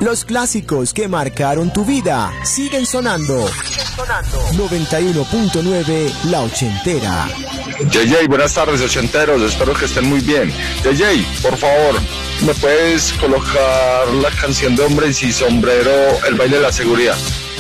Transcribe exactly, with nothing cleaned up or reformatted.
Los clásicos que marcaron tu vida siguen sonando. noventa y uno punto nueve La Ochentera. J J, buenas tardes, ochenteros, espero que estén muy bien. J J, por favor, ¿me puedes colocar la canción de Hombres y Sombrero, El Baile de la Seguridad?